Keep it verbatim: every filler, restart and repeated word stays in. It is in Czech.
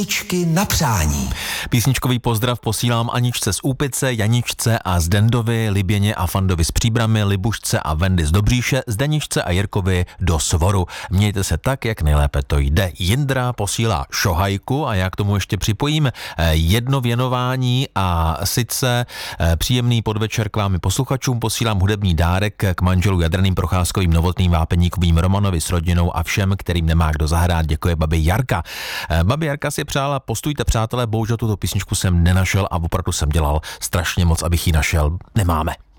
Písničky na přání. Písničkový pozdrav posílám Aničce z Úpice, Janičce a Zdendovi, Liběně a Fandovi z Příbramy, Libušce a Vendy z Dobříše, Zdeničce a Jirkovi do Svoru. Mějte se tak, jak nejlépe to jde. Jindra posílá šohajku a já k tomu ještě připojím jedno věnování, a sice příjemný podvečer k vám posluchačům. Posílám hudební dárek k manželu Jadrným Procházkovým, Novotným, Vápeníkovým, Romanovi s rodinou a všem, kterým nemá kdo zahrát. Děkuje babi Jarka. Babi Jarka si přála Postujte, přátelé, bohužel tuto písničku jsem nenašel a opravdu jsem dělal strašně moc, abych ji našel. Nemáme.